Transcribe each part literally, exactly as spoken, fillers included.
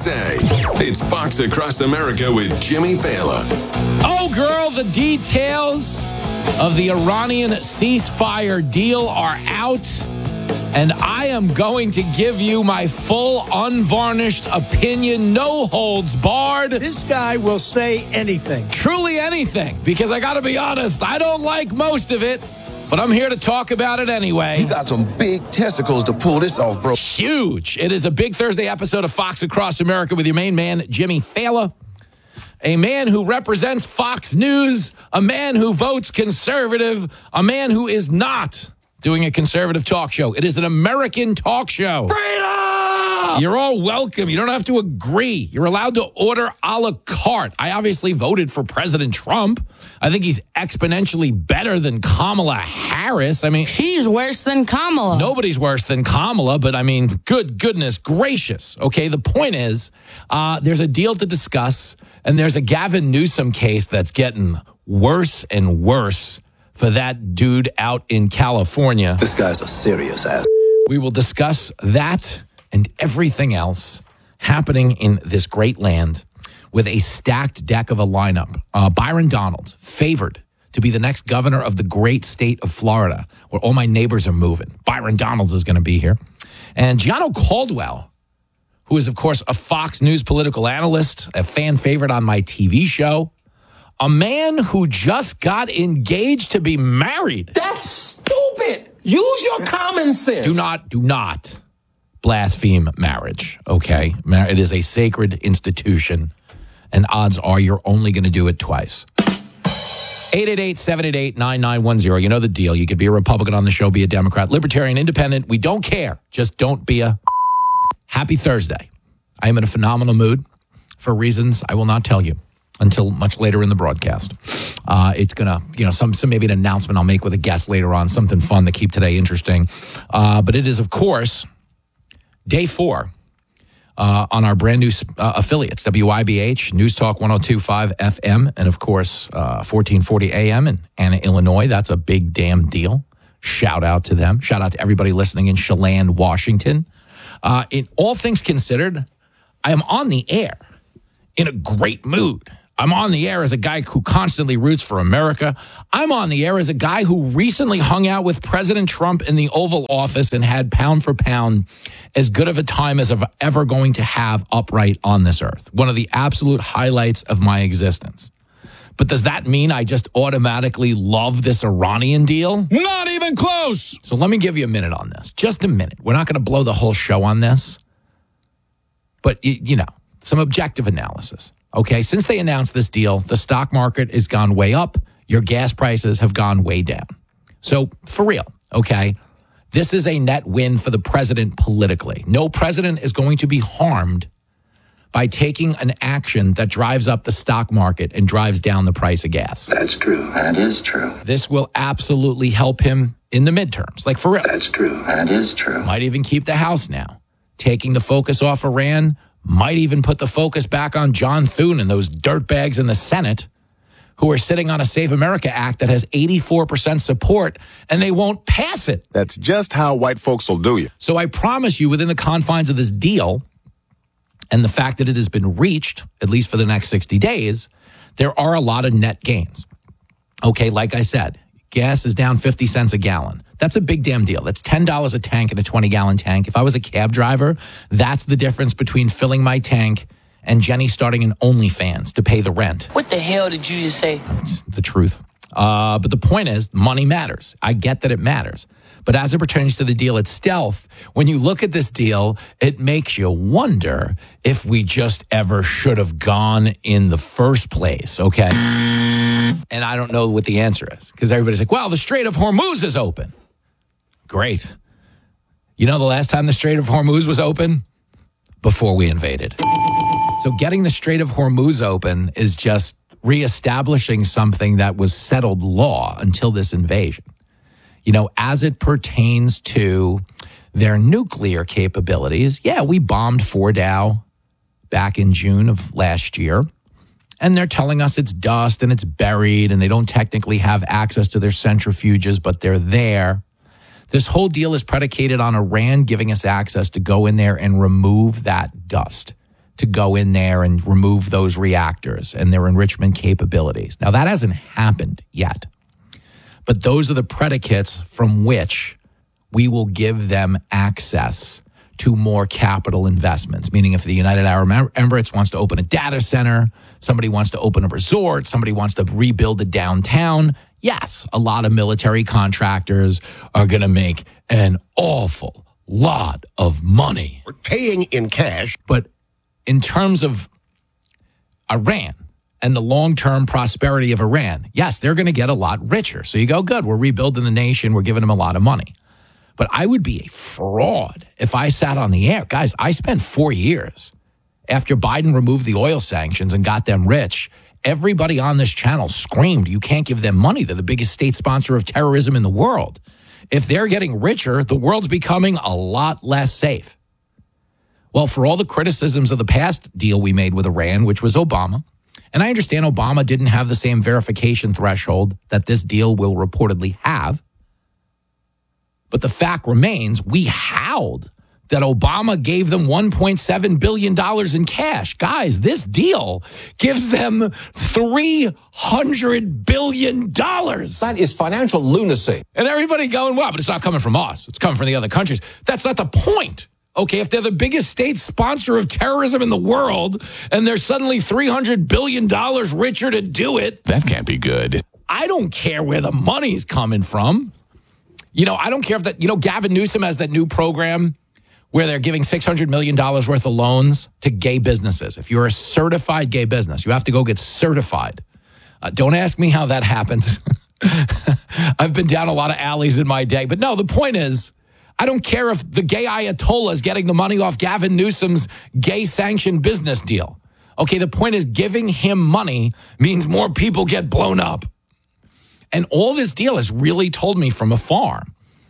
say. It's Fox Across America with Jimmy Fallon. Oh, girl, the details of the Iranian ceasefire deal are out, and I am going to give you my full, unvarnished opinion, no holds barred. This guy will say anything. Truly anything, because I got to be honest, I don't like most of it, but I'm here to talk about it anyway. You got some big testicles to pull this off, bro. Huge. It is a big Thursday episode of Fox Across America with your main man, Jimmy Fallon. A man who represents Fox News, a man who votes conservative, a man who is not doing a conservative talk show. It is an American talk show. Freedom! You're all welcome. You don't have to agree. You're allowed to order a la carte. I obviously voted for President Trump. I think he's exponentially better than Kamala Harris. I mean, she's worse than Kamala. Nobody's worse than Kamala, but I mean, good goodness gracious. Okay, the point is, uh, there's a deal to discuss, and there's a Gavin Newsom case that's getting worse and worse for that dude out in California. This guy's a serious ass. We will discuss that and everything else happening in this great land with a stacked deck of a lineup. Uh, Byron Donalds, favored to be the next governor of the great state of Florida, where all my neighbors are moving. Byron Donalds is going to be here. And Gianno Caldwell, who is, of course, a Fox News political analyst, a fan favorite on my T V show, a man who just got engaged to be married. That's stupid. Use your common sense. Do not, do not blaspheme marriage, okay? It is a sacred institution, and odds are you're only going to do it twice. eight eight eight, seven eight eight, nine nine one zero. You know the deal. You could be a Republican on the show, be a Democrat, Libertarian, Independent. We don't care. Just don't be a... Happy Thursday. I am in a phenomenal mood for reasons I will not tell you until much later in the broadcast. Uh, it's going to, you know, some, some maybe an announcement I'll make with a guest later on, something fun to keep today interesting. Uh, but it is, of course, day four uh, on our brand new uh, affiliates, W I B H, News Talk one oh two point five F M, and, of course, uh, fourteen forty A M in Anna, Illinois. That's a big damn deal. Shout out to them. Shout out to everybody listening in Chelan, Washington. Uh, in all things considered, I am on the air in a great mood. I'm on the air as a guy who constantly roots for America. I'm on the air as a guy who recently hung out with President Trump in the Oval Office and had pound for pound as good of a time as I'm ever going to have upright on this earth. One of the absolute highlights of my existence. But does that mean I just automatically love this Iranian deal? Not even close. So let me give you a minute on this. Just a minute. We're not going to blow the whole show on this. But, you know, some objective analysis. Okay, since they announced this deal, the stock market has gone way up. Your gas prices have gone way down. So for real, okay, this is a net win for the president politically. No president is going to be harmed by taking an action that drives up the stock market and drives down the price of gas. That's true. That is true. This will absolutely help him in the midterms. Like for real. That's true. That is true. Might even keep the House now. Taking the focus off Iran might even put the focus back on John Thune and those dirtbags in the Senate who are sitting on a Save America Act that has eighty-four percent support, and they won't pass it. That's just how white folks will do you. So I promise you, within the confines of this deal and the fact that it has been reached, at least for the next sixty days, there are a lot of net gains. Okay, like I said, gas is down fifty cents a gallon. That's a big damn deal. That's ten dollars a tank in a twenty-gallon tank. If I was a cab driver, that's the difference between filling my tank and Jenny starting an OnlyFans to pay the rent. What the hell did you just say? That's the truth. Uh, but the point is, money matters. I get that it matters. But as it pertains to the deal itself, when you look at this deal, it makes you wonder if we just ever should have gone in the first place, okay? And I don't know what the answer is, because everybody's like, well, the Strait of Hormuz is open. Great. You know the last time the Strait of Hormuz was open? Before we invaded. So getting the Strait of Hormuz open is just reestablishing something that was settled law until this invasion. You know, as it pertains to their nuclear capabilities, yeah, we bombed Fordow back in June of last year. And they're telling us it's dust and it's buried and they don't technically have access to their centrifuges, but they're there. This whole deal is predicated on Iran giving us access to go in there and remove that dust. to go in there and remove those reactors and their enrichment capabilities. Now, that hasn't happened yet. But those are the predicates from which we will give them access to more capital investments, meaning if the United Arab Emirates wants to open a data center, somebody wants to open a resort, somebody wants to rebuild a downtown, yes, a lot of military contractors are going to make an awful lot of money. We're paying in cash. But in terms of Iran and the long-term prosperity of Iran, yes, they're going to get a lot richer. So you go, good, we're rebuilding the nation, we're giving them a lot of money. But I would be a fraud if I sat on the air. Guys, I spent four years after Biden removed the oil sanctions and got them rich. Everybody on this channel screamed, you can't give them money. They're the biggest state sponsor of terrorism in the world. If they're getting richer, the world's becoming a lot less safe. Well, for all the criticisms of the past deal we made with Iran, which was Obama, and I understand Obama didn't have the same verification threshold that this deal will reportedly have, but the fact remains, we howled that Obama gave them one point seven billion dollars in cash. Guys, this deal gives them three hundred billion dollars. That is financial lunacy. And everybody going, well, but it's not coming from us. It's coming from the other countries. That's not the point. Okay, if they're the biggest state sponsor of terrorism in the world and they're suddenly three hundred billion dollars richer to do it. That can't be good. I don't care where the money's coming from. You know, I don't care if that, you know, Gavin Newsom has that new program where they're giving six hundred million dollars worth of loans to gay businesses. If you're a certified gay business, you have to go get certified. Uh, don't ask me how that happens. I've been down a lot of alleys in my day. But no, the point is, I don't care if the gay Ayatollah is getting the money off Gavin Newsom's gay sanctioned business deal. Okay, the point is giving him money means more people get blown up. And all this deal has really told me from afar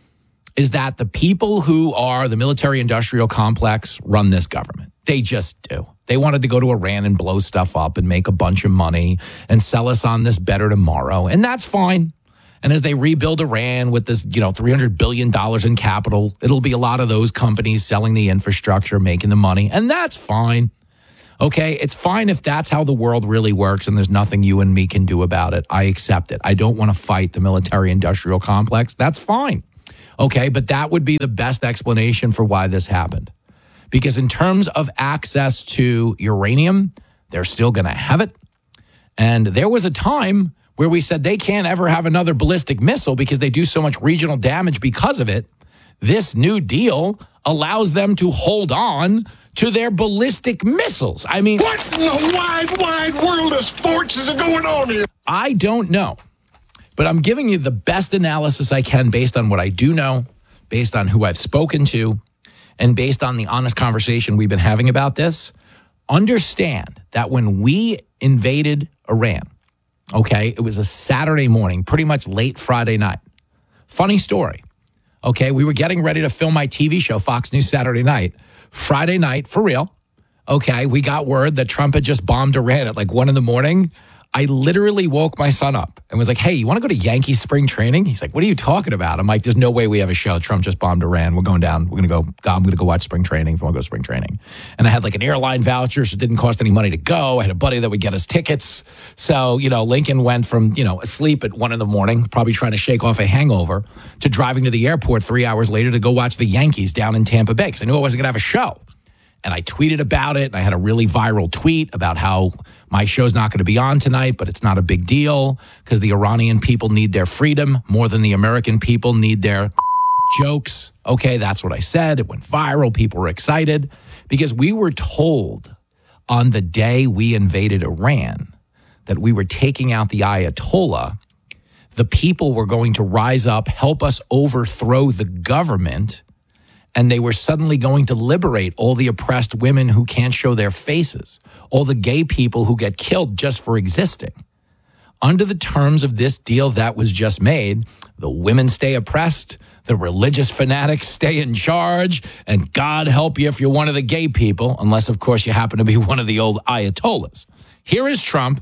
is that the people who are the military-industrial complex run this government. They just do. They wanted to go to Iran and blow stuff up and make a bunch of money and sell us on this better tomorrow. And that's fine. And as they rebuild Iran with this, you know, three hundred billion dollars in capital, it'll be a lot of those companies selling the infrastructure, making the money. And that's fine. Okay, it's fine if that's how the world really works and there's nothing you and me can do about it. I accept it. I don't want to fight the military-industrial complex. That's fine. Okay, but that would be the best explanation for why this happened. Because in terms of access to uranium, they're still going to have it. And there was a time where we said they can't ever have another ballistic missile because they do so much regional damage because of it. This new deal allows them to hold on to their ballistic missiles. I mean, What in the wide, wide world of sports is going on here? I don't know, but I'm giving you the best analysis I can based on what I do know, based on who I've spoken to, and based on the honest conversation we've been having about this. Understand that when we invaded Iran, okay, it was a Saturday morning, pretty much late Friday night. Funny story. Okay, we were getting ready to film my T V show, Fox News Saturday Night. Friday night, for real, okay, we got word that Trump had just bombed Iran at like one in the morning. I literally woke my son up and was like, hey, you want to go to Yankee spring training? He's like, what are you talking about? I'm like, there's no way we have a show. Trump just bombed Iran. We're going down. We're going to go, I'm going to go watch spring training if you want to go to spring training. And I had like an airline voucher, so it didn't cost any money to go. I had a buddy that would get us tickets. So, you know, Lincoln went from, you know, asleep at one in the morning, probably trying to shake off a hangover, to driving to the airport three hours later to go watch the Yankees down in Tampa Bay because I knew I wasn't going to have a show. And I tweeted about it, and I had a really viral tweet about how my show's not going to be on tonight, but it's not a big deal because the Iranian people need their freedom more than the American people need their jokes. Okay, that's what I said. It went viral. People were excited because we were told on the day we invaded Iran that we were taking out the Ayatollah. The people were going to rise up, help us overthrow the government, and they were suddenly going to liberate all the oppressed women who can't show their faces, all the gay people who get killed just for existing. Under the terms of this deal that was just made, the women stay oppressed, the religious fanatics stay in charge, and God help you if you're one of the gay people, unless, of course, you happen to be one of the old Ayatollahs. Here is Trump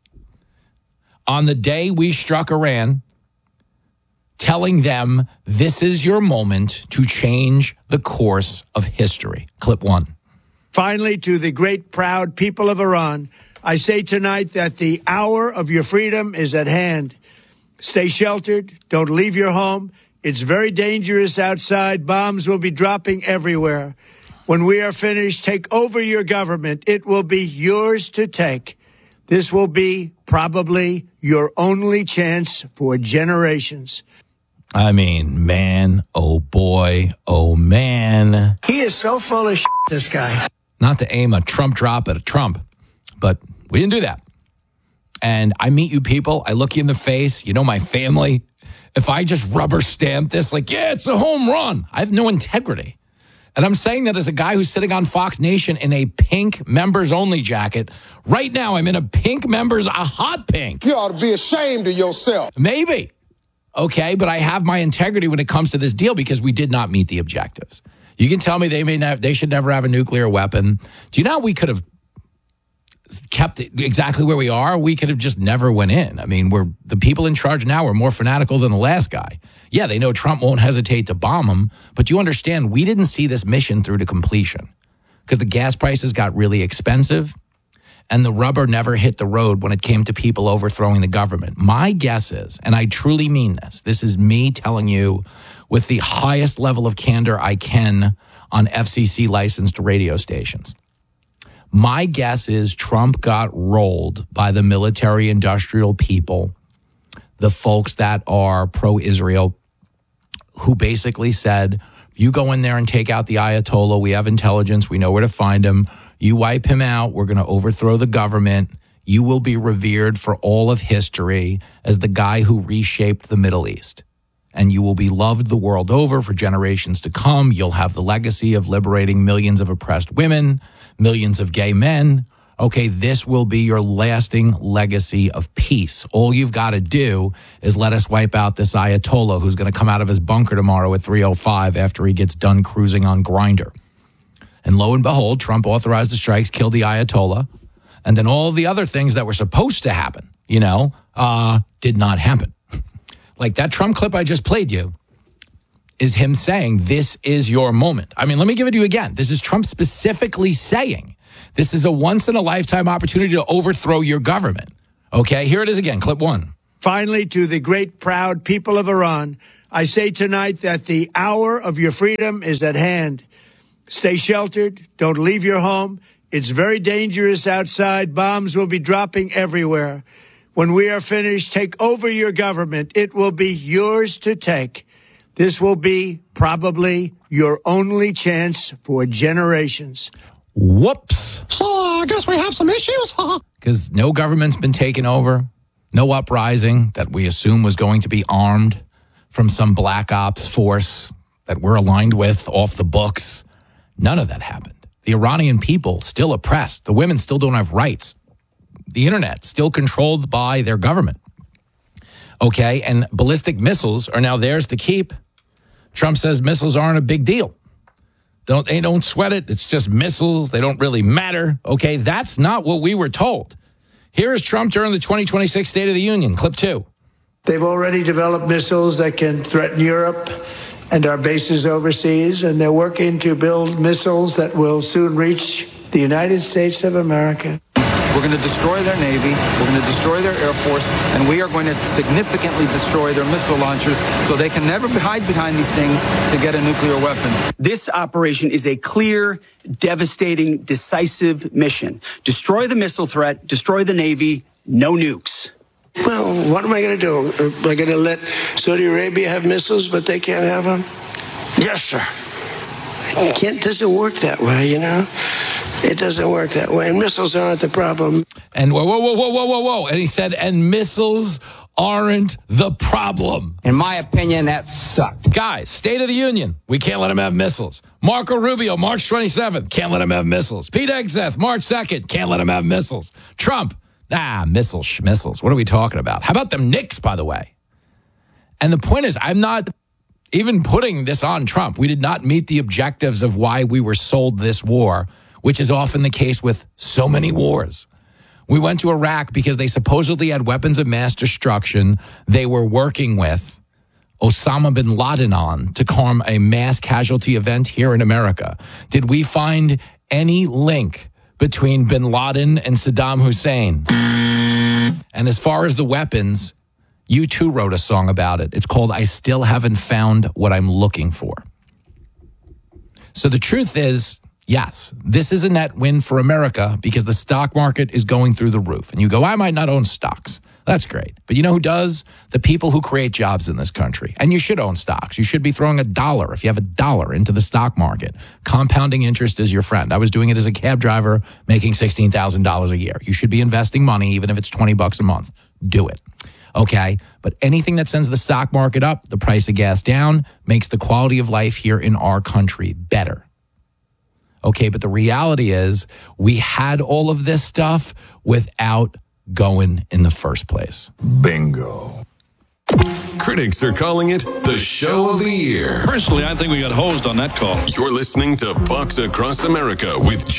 on the day we struck Iran, telling them this is your moment to change the course of history. Clip one. Finally, to the great, proud people of Iran, I say tonight that the hour of your freedom is at hand. Stay sheltered. Don't leave your home. It's very dangerous outside. Bombs will be dropping everywhere. When we are finished, take over your government. It will be yours to take. This will be probably your only chance for generations. I mean, man, oh boy, oh man. He is so full of shit, this guy. Not to aim a Trump drop at a Trump, but we didn't do that. And I meet you people. I look you in the face. You know my family. If I just rubber stamp this, like, yeah, it's a home run, I have no integrity. And I'm saying that as a guy who's sitting on Fox Nation in a pink members only jacket. Right now, I'm in a pink members, a hot pink. You ought to be ashamed of yourself. Maybe. Okay, but I have my integrity when it comes to this deal because we did not meet the objectives. You can tell me they may not, they should never have a nuclear weapon. Do you know how we could have kept it exactly where we are? We could have just never went in. I mean, we're the people in charge now are more fanatical than the last guy. Yeah, they know Trump won't hesitate to bomb them, but you understand we didn't see this mission through to completion because the gas prices got really expensive and the rubber never hit the road when it came to people overthrowing the government. My guess is, and I truly mean this, this is me telling you with the highest level of candor I can on F C C licensed radio stations. My guess is Trump got rolled by the military industrial people, the folks that are pro-Israel, who basically said, you go in there and take out the Ayatollah. We have intelligence. We know where to find him. You wipe him out. We're going to overthrow the government. You will be revered for all of history as the guy who reshaped the Middle East. And you will be loved the world over for generations to come. You'll have the legacy of liberating millions of oppressed women, millions of gay men. Okay, this will be your lasting legacy of peace. All you've got to do is let us wipe out this Ayatollah who's going to come out of his bunker tomorrow at three oh five after he gets done cruising on Grindr. And lo and behold, Trump authorized the strikes, killed the Ayatollah, and then all the other things that were supposed to happen, you know, uh, did not happen. Like that Trump clip I just played you is him saying, this is your moment. I mean, let me give it to you again. This is Trump specifically saying, this is a once-in-a-lifetime opportunity to overthrow your government. Okay, here it is again, clip one. Finally, to the great, proud people of Iran, I say tonight that the hour of your freedom is at hand. Stay sheltered. Don't leave your home. It's very dangerous outside. Bombs will be dropping everywhere. When we are finished, take over your government. It will be yours to take. This will be probably your only chance for generations. Whoops. Oh, I guess we have some issues. Because no government's been taken over. No uprising that we assume was going to be armed from some black ops force that we're aligned with off the books. None of that happened. The Iranian people still oppressed. The women still don't have rights. The internet still controlled by their government. Okay, and ballistic missiles are now theirs to keep. Trump says missiles aren't a big deal. Don't they don't sweat it. It's just missiles. They don't really matter. Okay, that's not what we were told. Here is Trump during the twenty twenty-six State of the Union. Clip two. They've already developed missiles that can threaten Europe and our bases overseas, and they're working to build missiles that will soon reach the United States of America. We're going to destroy their Navy, we're going to destroy their Air Force, and we are going to significantly destroy their missile launchers so they can never hide behind these things to get a nuclear weapon. This operation is a clear, devastating, decisive mission. Destroy the missile threat, destroy the Navy, no nukes. Well, what am I going to do? Am I going to let Saudi Arabia have missiles, but they can't have them? Yes, sir. It can't, doesn't work that way, you know? It doesn't work that way. And missiles aren't the problem. And whoa, whoa, whoa, whoa, whoa, whoa, whoa. And he said, and missiles aren't the problem. In my opinion, that sucked. Guys, State of the Union, we can't let him have missiles. Marco Rubio, March twenty-seventh, can't let him have missiles. Pete Hegseth, March second, can't let him have missiles. Trump, ah, missiles, sh- missiles. What are we talking about? How about them Knicks, by the way? And the point is, I'm not even putting this on Trump. We did not meet the objectives of why we were sold this war, which is often the case with so many wars. We went to Iraq because they supposedly had weapons of mass destruction they were working with Osama bin Laden on to calm a mass casualty event here in America. Did we find any link between bin Laden and Saddam Hussein. And as far as the weapons, U two wrote a song about it. It's called I Still Haven't Found What I'm Looking For. So the truth is, yes, this is a net win for America because the stock market is going through the roof. And you go, I might not own stocks. That's great. But you know who does? The people who create jobs in this country. And you should own stocks. You should be throwing a dollar, if you have a dollar, into the stock market. Compounding interest is your friend. I was doing it as a cab driver, making sixteen thousand dollars a year. You should be investing money, even if it's twenty bucks a month. Do it. Okay? But anything that sends the stock market up, the price of gas down, makes the quality of life here in our country better. Okay, but the reality is we had all of this stuff without going in the first place. Bingo. Critics are calling it the show of the year. Personally, I think we got hosed on that call. You're listening to Fox Across America with